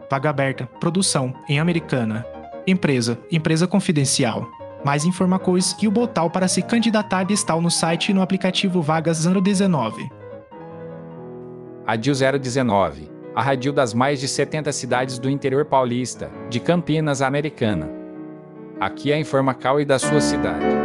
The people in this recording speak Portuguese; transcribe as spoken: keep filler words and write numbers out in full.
Vaga aberta, produção, em Americana. Empresa, empresa confidencial. Mais informações e o botão para se candidatar estão no site e no aplicativo Vagas zero dezenove. Radil zero dezenove, a radil das mais de setenta cidades do interior paulista, de Campinas, Americana. Aqui é a informação e da sua cidade.